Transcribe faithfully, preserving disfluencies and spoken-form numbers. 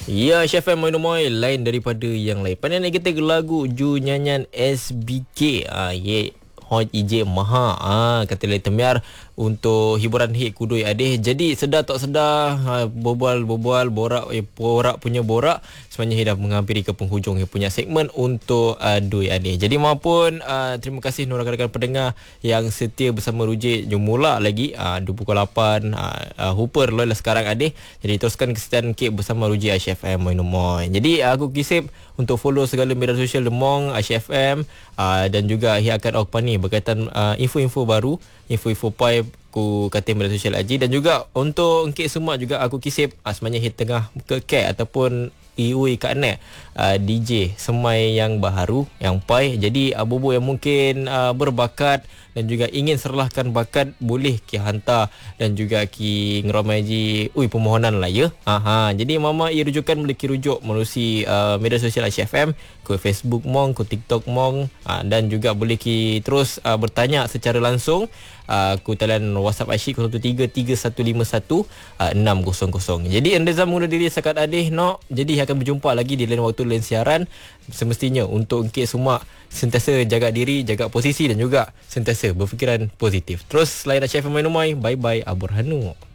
Ya, Chef M Moy lain daripada yang lain. Pandai nak kita lagu Ju nyanyian S B K. Ah, ye Hoj Ije Maha. Ah, kata Lai Temiar untuk hiburan hit kudui adeh. Jadi sedar tak sedar ha, berbual-berbual borak eh, borak punya borak sebenarnya dah menghampiri ke penghujung punya segmen untuk uh, Dui Adeh. Jadi maupun uh, terima kasih nur rakan-rakan pendengar yang setia bersama Rujik Jemula lagi uh, dua pukul lapan uh, uh, Hooper lola sekarang adeh. Jadi teruskan kesetiaan Kek bersama Rujik Aisyah F M Moinomoy. Jadi uh, aku kisip untuk follow segala media sosial Demong Aisyah F M uh, dan juga Hi akan Okpani berkaitan uh, info-info baru, info-info pai ku kata media sosial Aji. Dan juga untuk Encik semua juga aku kisip uh, sebenarnya Hi tengah ke Kek ataupun Iui Kak Nek uh, D J semai yang baharu yang pai. Jadi uh, bobo yang mungkin uh, berbakat dan juga ingin serlahkan bakat boleh ki hantar dan juga ki ngeramai ji ui permohonan lah ya. Aha, jadi mama ia rujukan boleh ki rujuk melalui uh, media sosial Aisyah F M, ke Facebook mong, ke TikTok mong, uh, dan juga boleh ki terus uh, bertanya secara langsung uh, ku talian WhatsApp Aisyah kosong tiga tiga satu lima satu enam kosong kosong. Jadi anda zaman mula diri sekat adih no. Jadi akan berjumpa lagi di lain waktu lain siaran. Semestinya untuk Encik semua sentiasa jaga diri, jaga posisi dan juga sentiasa berfikiran positif. Terus selain Aisyah F M Moinomoy, bye bye Abur Hanu.